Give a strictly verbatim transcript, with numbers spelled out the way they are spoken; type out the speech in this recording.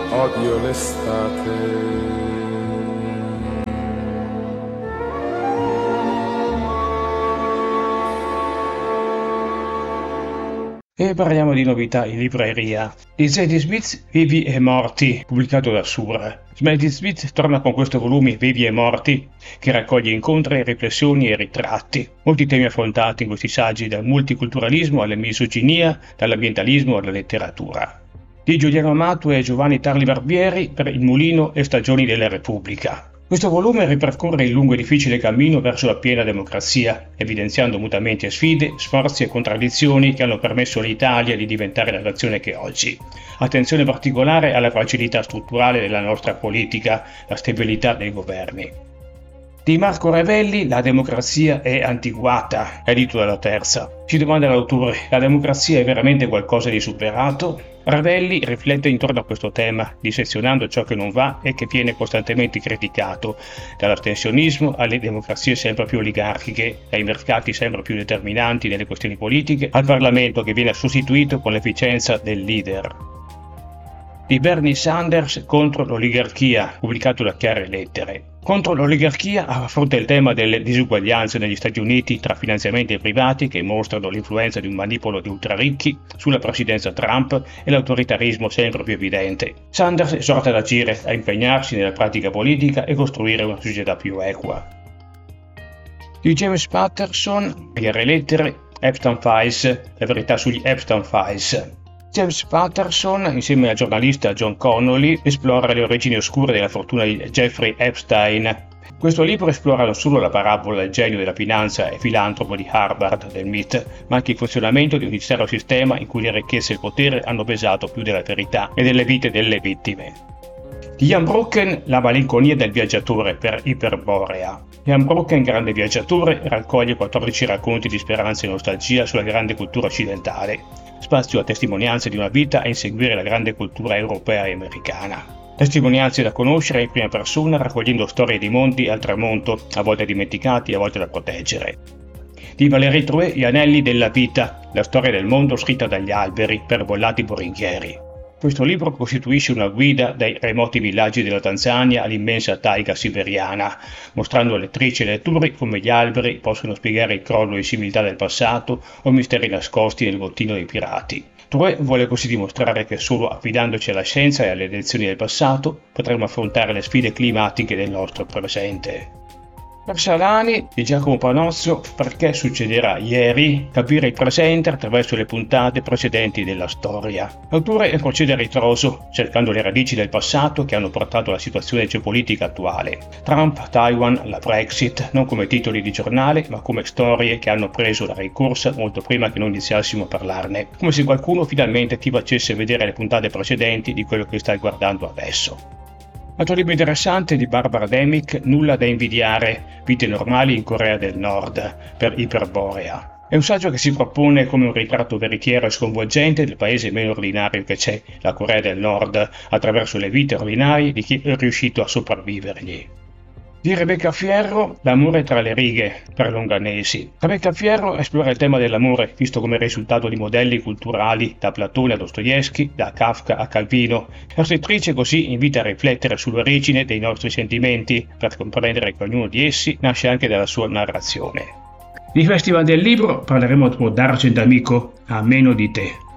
odio l'estate. E parliamo di novità in libreria. Di Zadie Smith, Vivi e Morti, pubblicato da Sur. Zadie Smith torna con questo volume Vivi e Morti, che raccoglie incontri, riflessioni e ritratti. Molti temi affrontati in questi saggi, dal multiculturalismo alla misoginia, dall'ambientalismo alla letteratura. Di Giuliano Amato e Giovanni Tarli Barbieri per Il Mulino e Stagioni della Repubblica. Questo volume ripercorre il lungo e difficile cammino verso la piena democrazia, evidenziando mutamenti e sfide, sforzi e contraddizioni che hanno permesso all'Italia di diventare la nazione che è oggi. Attenzione particolare alla fragilità strutturale della nostra politica, la stabilità dei governi. Di Marco Ravelli, La democrazia è antiquata, edito dalla Terza. Si domanda l'autore, la democrazia è veramente qualcosa di superato? Ravelli riflette intorno a questo tema, dissezionando ciò che non va e che viene costantemente criticato, dall'astensionismo alle democrazie sempre più oligarchiche, ai mercati sempre più determinanti nelle questioni politiche, al Parlamento che viene sostituito con l'efficienza del leader. Di Bernie Sanders contro l'oligarchia, pubblicato da Chiare Lettere. Contro l'oligarchia affronta il tema delle disuguaglianze negli Stati Uniti tra finanziamenti privati che mostrano l'influenza di un manipolo di ultraricchi sulla presidenza Trump e l'autoritarismo sempre più evidente. Sanders esorta ad agire, a impegnarsi nella pratica politica e costruire una società più equa. Di James Patterson, Chiare Lettere, Epstein Files, la verità sugli Epstein Files. James Patterson, insieme al giornalista John Connolly, esplora le origini oscure della fortuna di Jeffrey Epstein. Questo libro esplora non solo la parabola del genio della finanza e filantropo di Harvard del M I T, ma anche il funzionamento di un intero sistema in cui le ricchezze e il potere hanno pesato più della verità e delle vite delle vittime. Di Ian Brocken, La malinconia del viaggiatore per Iperborea. Ian Brocken, grande viaggiatore, raccoglie quattordici racconti di speranza e nostalgia sulla grande cultura occidentale, spazio a testimonianze di una vita a inseguire la grande cultura europea e americana. Testimonianze da conoscere in prima persona, raccogliendo storie di mondi al tramonto, a volte dimenticati, a volte da proteggere. Di Valérie Drouet, Gli anelli della vita, la storia del mondo scritta dagli alberi per bollati boringhieri. Questo libro costituisce una guida dai remoti villaggi della Tanzania all'immensa taiga siberiana, mostrando alle lettrici e lettori come gli alberi possono spiegare il crollo e civiltà del passato o misteri nascosti nel bottino dei pirati. Drouet vuole così dimostrare che solo affidandoci alla scienza e alle lezioni del passato potremo affrontare le sfide climatiche del nostro presente. Per Salani, di Giacomo Panozzo, Perché succederà ieri? Capire il presente attraverso le puntate precedenti della storia. L'autore procede a ritroso, cercando le radici del passato che hanno portato alla situazione geopolitica attuale. Trump, Taiwan, la Brexit, non come titoli di giornale, ma come storie che hanno preso la ricorsa molto prima che noi iniziassimo a parlarne. Come se qualcuno finalmente ti facesse vedere le puntate precedenti di quello che stai guardando adesso. Altro libro interessante di Barbara Demick, Nulla da invidiare, vite normali in Corea del Nord, per Iperborea. È un saggio che si propone come un ritratto veritiero e sconvolgente del paese meno ordinario che c'è, la Corea del Nord, attraverso le vite ordinarie di chi è riuscito a sopravvivergli. Di Rebecca Fierro, L'amore tra le righe, per Longanesi. Rebecca Fierro esplora il tema dell'amore, visto come risultato di modelli culturali da Platone a Dostoevsky, da Kafka a Calvino. La scrittrice così invita a riflettere sull'origine dei nostri sentimenti, per comprendere che ognuno di essi nasce anche dalla sua narrazione. Di Festival del Libro parleremo con D'Argent Amico, A meno di te.